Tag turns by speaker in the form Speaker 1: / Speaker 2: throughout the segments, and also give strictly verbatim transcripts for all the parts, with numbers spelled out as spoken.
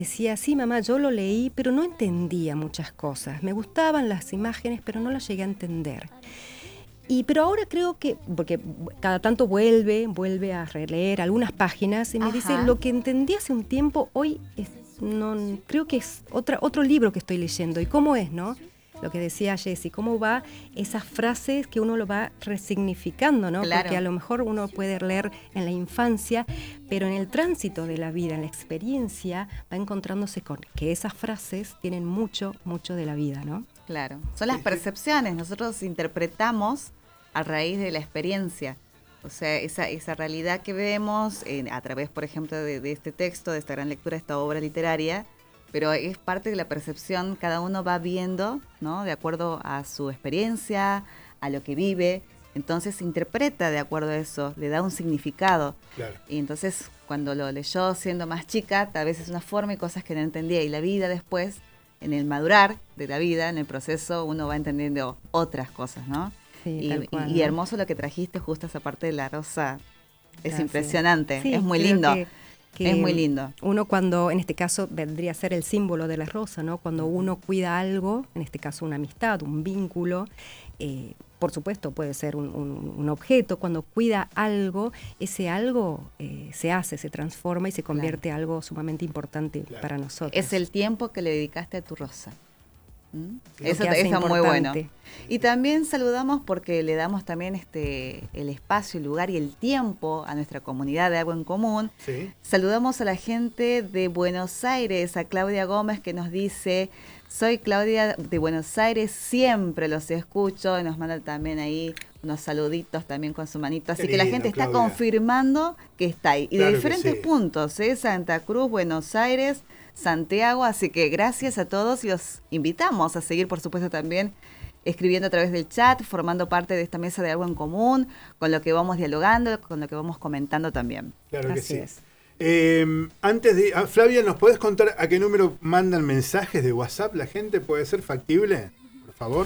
Speaker 1: decía, sí, mamá, yo lo leí, pero no entendía muchas cosas. Me gustaban las imágenes, pero no las llegué a entender. Y, pero ahora creo que, porque cada tanto vuelve, vuelve a releer algunas páginas y me Ajá. dice, lo que entendí hace un tiempo, hoy es, no, creo que es otra, otro libro que estoy leyendo. ¿Y cómo es, no? Lo que decía Jessy, cómo va esas frases que uno lo va resignificando, ¿no?
Speaker 2: Claro.
Speaker 1: Porque a lo mejor uno puede leer en la infancia, pero en el tránsito de la vida, en la experiencia, va encontrándose con que esas frases tienen mucho, mucho de la vida, ¿no?
Speaker 2: Claro, son las percepciones, nosotros interpretamos a raíz de la experiencia. O sea, esa, esa realidad que vemos eh, a través, por ejemplo, de, de este texto, de esta gran lectura, de esta obra literaria, pero es parte de la percepción, cada uno va viendo, ¿no? De acuerdo a su experiencia, a lo que vive, entonces interpreta de acuerdo a eso, le da un significado.
Speaker 3: Claro.
Speaker 2: Y entonces, cuando lo leyó siendo más chica, tal vez es una forma y cosas que no entendía, y la vida después, en el madurar de la vida, en el proceso, uno va entendiendo otras cosas, ¿no?
Speaker 1: Sí,
Speaker 2: y,
Speaker 1: tal cual,
Speaker 2: y, y
Speaker 1: ¿no?
Speaker 2: hermoso lo que trajiste, justo esa parte de la rosa, es
Speaker 1: Gracias.
Speaker 2: impresionante,
Speaker 1: Sí,
Speaker 2: es muy
Speaker 1: creo
Speaker 2: lindo.
Speaker 1: que- que
Speaker 2: Es muy lindo.
Speaker 1: Uno cuando, en este caso, vendría a ser el símbolo de la rosa, ¿no? Cuando uno cuida algo, en este caso una amistad, un vínculo, eh, por supuesto puede ser un, un, un objeto, cuando cuida algo, ese algo eh, se hace, se transforma y se convierte en algo sumamente importante
Speaker 3: Claro.
Speaker 1: para nosotros.
Speaker 2: Es el tiempo que le dedicaste a tu rosa. ¿Mm?
Speaker 1: Lo
Speaker 2: Eso
Speaker 1: que hace
Speaker 2: está muy bueno.
Speaker 1: importante.
Speaker 2: Y también saludamos porque le damos también este el espacio, el lugar y el tiempo a nuestra comunidad de Algo en Común.
Speaker 3: Sí.
Speaker 2: Saludamos a la gente de Buenos Aires, a Claudia Gómez que nos dice, soy Claudia de Buenos Aires, siempre los escucho, y nos manda también ahí unos saluditos también con su manito. Así
Speaker 3: Qué
Speaker 2: que la
Speaker 3: lindo,
Speaker 2: gente está
Speaker 3: Claudia.
Speaker 2: confirmando que está ahí. Y
Speaker 3: Claro
Speaker 2: de
Speaker 3: que
Speaker 2: diferentes
Speaker 3: sí.
Speaker 2: puntos, ¿eh? Santa Cruz, Buenos Aires, Santiago, así que gracias a todos y los invitamos a seguir, por supuesto, también escribiendo a través del chat, formando parte de esta mesa de Algo en Común, con lo que vamos dialogando, con lo que vamos comentando también.
Speaker 3: Claro que
Speaker 1: Así
Speaker 3: sí.
Speaker 1: es.
Speaker 3: Eh, antes de... ah, Flavia, ¿nos podés contar a qué número mandan mensajes de WhatsApp la gente? ¿Puede ser factible? Por favor.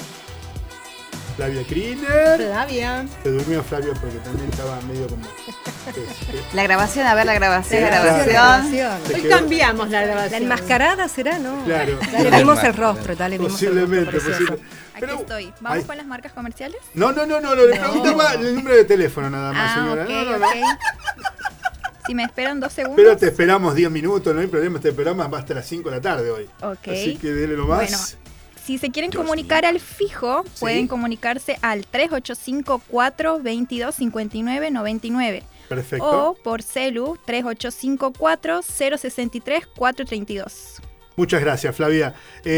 Speaker 3: Flavia Kriner.
Speaker 4: Flavia.
Speaker 3: Se durmió Flavia porque también estaba medio como...
Speaker 2: La grabación, a ver la grabación, la
Speaker 3: Claro.
Speaker 2: grabación.
Speaker 1: grabación.
Speaker 3: Se
Speaker 4: Hoy
Speaker 3: quedó-
Speaker 4: cambiamos la
Speaker 1: La
Speaker 4: grabación.
Speaker 1: enmascarada será, ¿no?
Speaker 3: Claro.
Speaker 1: Ya le vimos el rostro, ya le vimos
Speaker 3: Posiblemente,
Speaker 1: el rostro precioso.
Speaker 3: posible.
Speaker 5: Aquí
Speaker 3: Pero-
Speaker 5: estoy. ¿Vamos
Speaker 3: Ay.
Speaker 5: con las marcas comerciales?
Speaker 3: No, no, no, no, no, le
Speaker 1: No.
Speaker 3: preguntaba el número de teléfono nada más,
Speaker 5: Ah,
Speaker 3: señora.
Speaker 5: ok,
Speaker 3: no, no, no.
Speaker 5: ok. Si me esperan dos segundos.
Speaker 3: Pero te esperamos diez minutos, no hay problema, te esperamos hasta las cinco de la tarde hoy.
Speaker 5: Ok.
Speaker 3: Así que dele nomás.
Speaker 5: Bueno, si se quieren comunicar al fijo,
Speaker 3: Sí.
Speaker 5: pueden comunicarse al tres ocho cinco, cuatro dos dos, cinco nueve nueve nueve.
Speaker 3: Perfecto.
Speaker 5: O por celu tres ocho cinco cuatro cero seis tres cuatro tres dos.
Speaker 3: Muchas gracias, Flavia.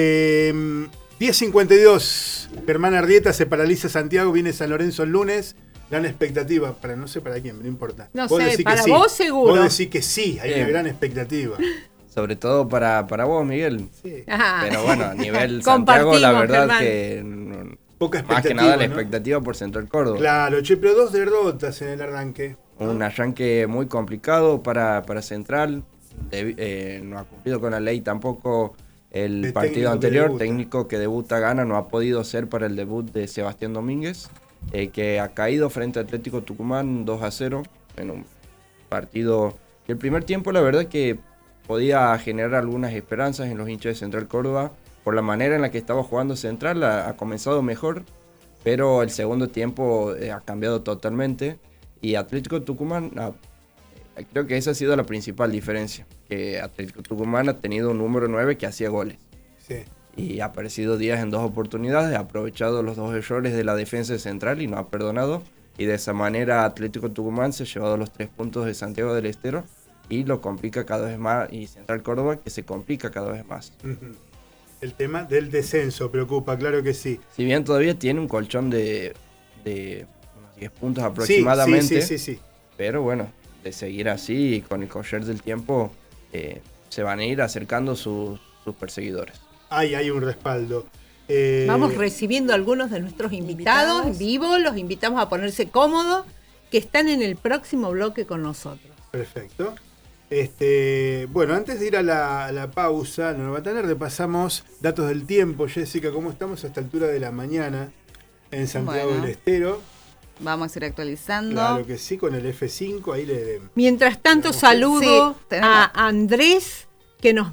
Speaker 3: Eh, diez cincuenta y dos, Germán Arrieta se paraliza Santiago, viene San Lorenzo el lunes. Gran expectativa, para no sé para quién, no importa.
Speaker 4: No
Speaker 3: Vos
Speaker 4: sé,
Speaker 3: decís que
Speaker 4: para
Speaker 3: sí.
Speaker 4: vos seguro.
Speaker 3: Vos decís que sí, hay
Speaker 6: Bien.
Speaker 3: una gran expectativa.
Speaker 6: Sobre todo para, para vos, Miguel.
Speaker 3: Sí.
Speaker 4: Ajá.
Speaker 6: Pero bueno, a nivel Santiago,
Speaker 4: Compartimos,
Speaker 6: la verdad
Speaker 4: Germán.
Speaker 6: que no-
Speaker 3: Poca expectativa.
Speaker 6: más que nada la
Speaker 3: ¿no?
Speaker 6: expectativa por Central Córdoba.
Speaker 3: Claro, che, pero dos derrotas en el arranque.
Speaker 6: Un arranque muy complicado para, para Central. De- eh, no ha cumplido con la ley tampoco el
Speaker 3: De técnico
Speaker 6: partido
Speaker 3: que
Speaker 6: anterior.
Speaker 3: debuta.
Speaker 6: Técnico que debuta gana, no ha podido ser para el debut de Sebastián Domínguez, eh, que ha caído frente a Atlético Tucumán dos a cero en un partido que el primer tiempo la verdad que podía generar algunas esperanzas en los hinchas de Central Córdoba por la manera en la que estaba jugando Central. Ha, ha comenzado mejor, pero el segundo tiempo eh, ha cambiado totalmente. Y Atlético Tucumán, ah, eh, creo que esa ha sido la principal diferencia, que Atlético Tucumán ha tenido un número nueve que hacía goles.
Speaker 3: Sí.
Speaker 6: Y ha aparecido Díaz en dos oportunidades, ha aprovechado los dos errores de la defensa central y no ha perdonado. Y de esa manera Atlético Tucumán se ha llevado los tres puntos de Santiago del Estero y lo complica cada vez más. Y Central Córdoba que se complica cada vez más.
Speaker 3: Ujú. El tema del descenso preocupa, claro que sí.
Speaker 6: Si bien todavía tiene un colchón de, de unos diez puntos
Speaker 3: Sí,
Speaker 6: aproximadamente,
Speaker 3: sí, sí, sí, sí.
Speaker 6: pero bueno, de seguir así y con el correr del tiempo eh, se van a ir acercando sus, sus perseguidores.
Speaker 3: Hay, hay un respaldo. Eh,
Speaker 4: Vamos recibiendo a algunos de nuestros invitados,
Speaker 1: Invitados.
Speaker 4: en vivo, los invitamos a ponerse cómodos, que están en el próximo bloque con nosotros.
Speaker 3: Perfecto. Este, bueno, antes de ir a la, a la pausa, no nos va a tener, repasamos datos del tiempo. Jessica, ¿cómo estamos a esta altura de la mañana en Santiago
Speaker 2: Bueno.
Speaker 3: del Estero?
Speaker 2: Vamos a ir actualizando.
Speaker 3: Claro que sí, con el F cinco, ahí le...
Speaker 4: Mientras tanto,
Speaker 3: Digamos que-
Speaker 4: saludo
Speaker 2: Sí, tenemos-
Speaker 4: a Andrés, que nos